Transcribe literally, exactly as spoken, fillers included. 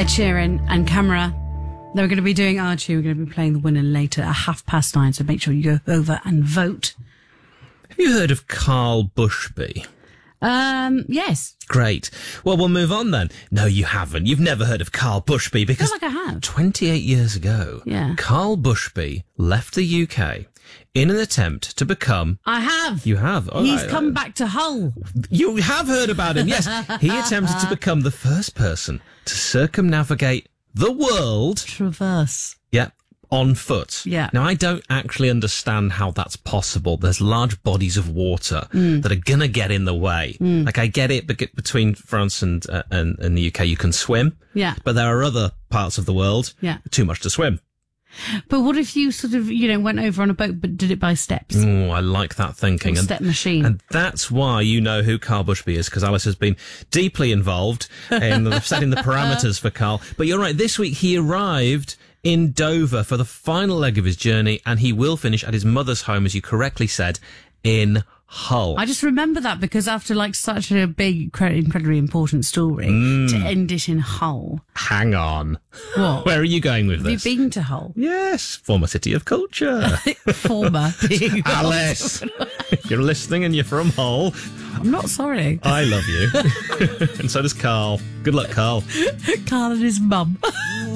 Ed Sheeran and Camera. They're going to be doing Archie. We're going to be playing the winner later at half past nine, so make sure you go over and vote. Have you heard of Carl Bushby? Um, yes. Great. Well, we'll move on then. No, you haven't. You've never heard of Carl Bushby I because feel like I have. twenty-eight years ago, Yeah. Carl Bushby left the U K in an attempt to become... I have. You have? Oh, He's I- come I- back to Hull. You have heard about him, yes. He attempted to become the first person to circumnavigate the world, Traverse. yeah, on foot. Yeah. Now, I don't actually understand how that's possible. There's large bodies of water Mm. that are going to get in the way. Like, I get it, but between France and, uh, and, and the U K, you can swim. Yeah. But there are other parts of the world, Yeah. too much to swim. But what if you sort of, you know, went over on a boat but did it by steps? Oh, I like that thinking. Or And- step machine. And that's why you know who Carl Bushby is, because Alice has been deeply involved in setting the parameters for Carl. But you're right, this week he arrived in Dover for the final leg of his journey, and he will finish at his mother's home, as you correctly said, in Hull. I just remember that because after like such a big, cre- incredibly important story, to end it in Hull. Hang on. What? Where are you going with Have you this? been to Hull? Yes, former city of culture. Former. being- Alice, if you're listening and you're from Hull, I'm not sorry. I love you. And so does Carl. Good luck, Carl. Carl and his mum.